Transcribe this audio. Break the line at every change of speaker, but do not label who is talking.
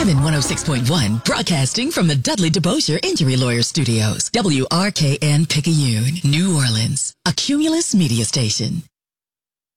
Heaven 106.1, broadcasting from the Dudley DeBosier Injury Lawyer Studios. WRKN Picayune, New Orleans, a Cumulus media station.